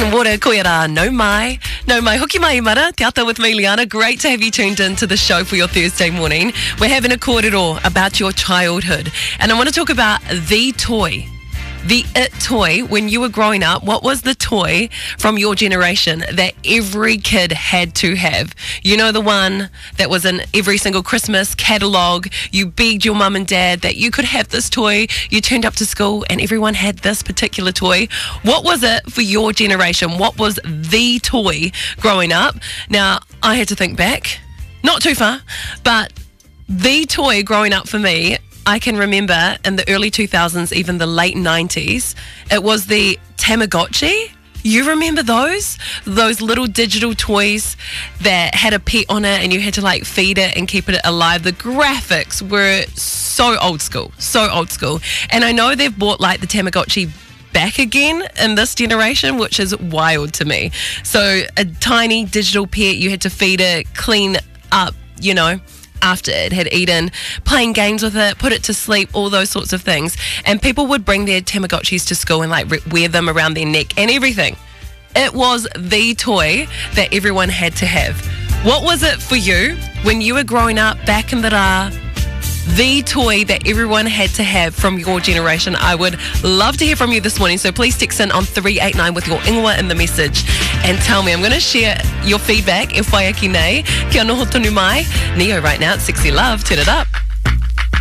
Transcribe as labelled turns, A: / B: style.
A: and water, koe rā, no mai. No mai, hoki mai mara, te ata with me, Liana. Great to have you tuned in to the show for your Thursday morning. We're having a kōrero about your childhood. And I want to talk about the toy. The it toy when you were growing up. What was the toy from your generation that every kid had to have? You know, the one that was in every single Christmas catalogue. You begged your mum and dad that you could have this toy. You turned up to school and everyone had this particular toy. What was it for your generation? What was the toy growing up? Now, I had to think back. Not too far, but the toy growing up for me, I can remember in the early 2000s, even the late 90s, it was the Tamagotchi. You remember those? Those little digital toys that had a pet on it and you had to like feed it and keep it alive. The graphics were so old school, so old school. And I know they've bought like the Tamagotchi back again in this generation, which is wild to me. So a tiny digital pet, you had to feed it, clean up, you know, after it had eaten, playing games with it, put it to sleep, all those sorts of things. And people would bring their Tamagotchis to school and like wear them around their neck and everything. It was the toy that everyone had to have. What was it for you when you were growing up back in the ra? The toy that everyone had to have from your generation. I would love to hear from you this morning, so please text in on 389 with your ingoa in the message and tell me. I'm going to share your feedback e whai aki nei. Kia noho tonu mai. Neo right now, it's Sexy Love. Turn it up.